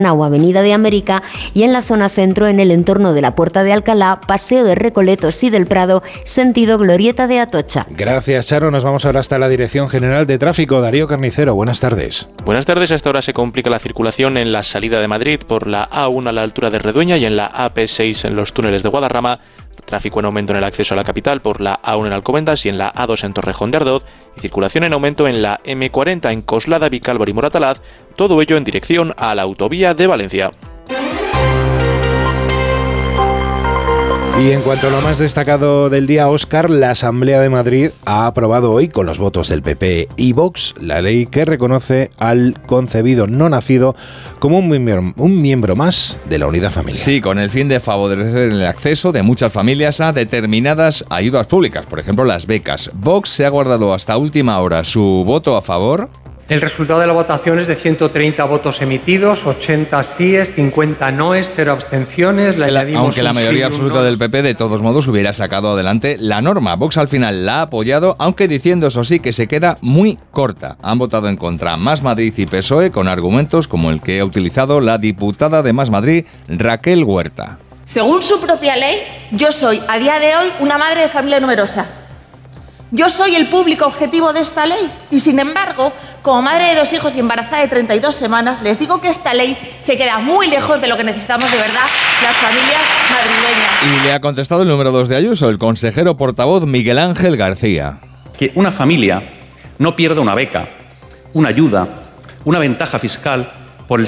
o Avenida de América, y en la zona centro, en el entorno de la Puerta de Alcalá, Paseo de Recoletos y del Prado, sentido Glorieta de Atocha. Gracias, Charo. Nos vamos ahora hasta la Dirección General de Tráfico. Darío Carnicero, buenas tardes. Buenas tardes. A esta hora se complica la circulación en la salida de Madrid por la A1 a la altura de Redueña y en la AP6 en los túneles de Guadarrama. Tráfico en aumento en el acceso a la capital por la A1 en Alcobendas y en la A2 en Torrejón de Ardoz, y circulación en aumento en la M40 en Coslada, Vicálvaro y Moratalaz, todo ello en dirección a la autovía de Valencia. Y en cuanto a lo más destacado del día, Óscar, la Asamblea de Madrid ha aprobado hoy, con los votos del PP y Vox, la ley que reconoce al concebido no nacido como un miembro más de la unidad familiar. Sí, con el fin de favorecer el acceso de muchas familias a determinadas ayudas públicas, por ejemplo las becas. Vox se ha guardado hasta última hora su voto a favor. El resultado de la votación es de 130 votos emitidos, 80 síes, 50 noes, 0 abstenciones. Aunque la mayoría absoluta del PP de todos modos hubiera sacado adelante la norma. Vox al final la ha apoyado, aunque diciendo eso sí que se queda muy corta. Han votado en contra Más Madrid y PSOE con argumentos como el que ha utilizado la diputada de Más Madrid, Raquel Huerta. Según su propia ley, yo soy a día de hoy una madre de familia numerosa. Yo soy el público objetivo de esta ley y, sin embargo, como madre de 2 hijos y embarazada de 32 semanas, les digo que esta ley se queda muy lejos de lo que necesitamos de verdad las familias madrileñas. Y le ha contestado el número 2 de Ayuso, el consejero portavoz Miguel Ángel García. Que una familia no pierda una beca, una ayuda, una ventaja fiscal por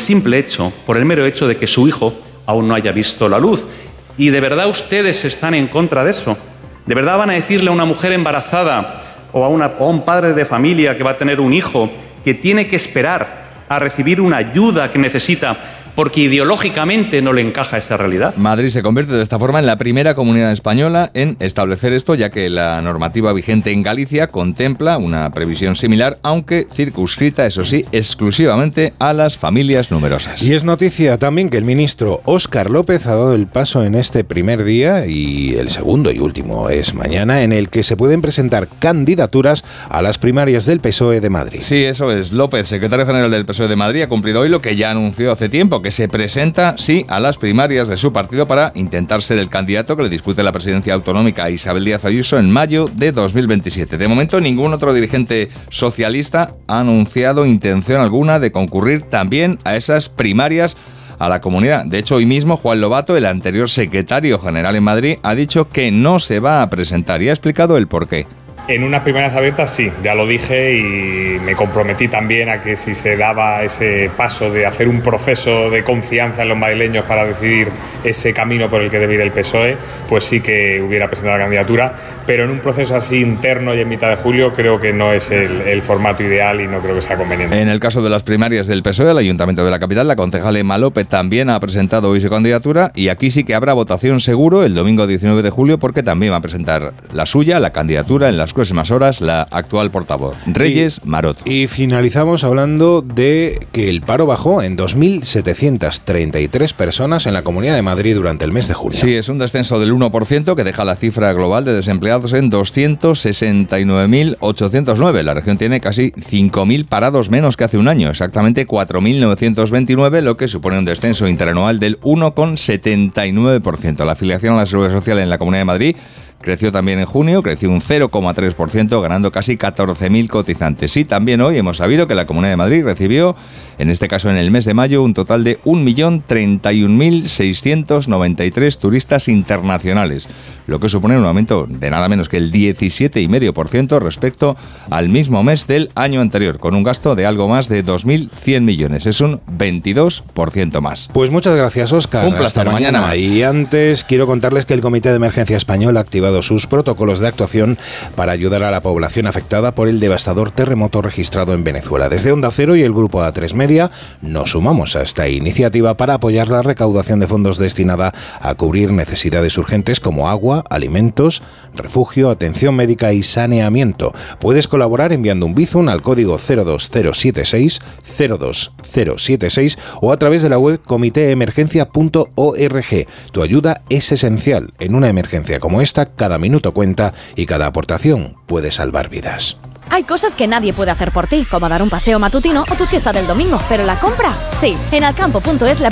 el mero hecho de que su hijo aún no haya visto la luz. ¿Y de verdad ustedes están en contra de eso? ¿De verdad van a decirle a una mujer embarazada o a un padre de familia que va a tener un hijo que tiene que esperar a recibir una ayuda que necesita porque ideológicamente no le encaja esa realidad? Madrid se convierte de esta forma en la primera comunidad española en establecer esto, ya que la normativa vigente en Galicia contempla una previsión similar, aunque circunscrita, eso sí, exclusivamente a las familias numerosas. Y es noticia también que el ministro Óscar López ha dado el paso en este primer día, y el segundo y último es mañana, en el que se pueden presentar candidaturas a las primarias del PSOE de Madrid. Sí, eso es. López, secretario general del PSOE de Madrid, ha cumplido hoy lo que ya anunció hace tiempo, que se presenta, sí, a las primarias de su partido para intentar ser el candidato que le dispute la presidencia autonómica a Isabel Díaz Ayuso en mayo de 2027. De momento, ningún otro dirigente socialista ha anunciado intención alguna de concurrir también a esas primarias a la comunidad. De hecho, hoy mismo Juan Lobato, el anterior secretario general en Madrid, ha dicho que no se va a presentar y ha explicado el porqué. En unas primarias abiertas sí, ya lo dije y me comprometí también a que si se daba ese paso de hacer un proceso de confianza en los madrileños para decidir ese camino por el que debe ir el PSOE, pues sí que hubiera presentado la candidatura, pero en un proceso así interno y en mitad de julio creo que no es el formato ideal y no creo que sea conveniente. En el caso de las primarias del PSOE, el Ayuntamiento de la capital, la concejal Emma López también ha presentado hoy su candidatura y aquí sí que habrá votación seguro el domingo 19 de julio porque también va a presentar la suya, la candidatura en las próximas horas, la actual portavoz, Reyes Maroto. Y finalizamos hablando de que el paro bajó en 2.733 personas en la Comunidad de Madrid durante el mes de junio. Sí, es un descenso del 1% que deja la cifra global de desempleados en 269.809. La región tiene casi 5.000 parados menos que hace un año, exactamente 4.929, lo que supone un descenso interanual del 1,79%. La afiliación a la Seguridad Social en la Comunidad de Madrid creció también en junio, creció un 0,3%, ganando casi 14.000 cotizantes. Y también hoy hemos sabido que la Comunidad de Madrid recibió, en este caso en el mes de mayo, un total de 1.031.693 turistas internacionales, lo que supone un aumento de nada menos que el 17,5% respecto al mismo mes del año anterior, con un gasto de algo más de 2.100 millones. Es un 22% más. Pues muchas gracias, Óscar. Un placer. Hasta mañana. Y antes quiero contarles que el Comité de Emergencia Español ha activado sus protocolos de actuación para ayudar a la población afectada por el devastador terremoto registrado en Venezuela. Desde Onda Cero y el grupo A3 Media nos sumamos a esta iniciativa para apoyar la recaudación de fondos destinada a cubrir necesidades urgentes como agua, alimentos, refugio, atención médica y saneamiento. Puedes colaborar enviando un Bizum al código 02076 o a través de la web comitéemergencia.org. Tu ayuda es esencial. En una emergencia como esta, cada minuto cuenta y cada aportación puede salvar vidas. Hay cosas que nadie puede hacer por ti, como dar un paseo matutino o tu siesta del domingo, pero la compra, sí. En alcampo.es la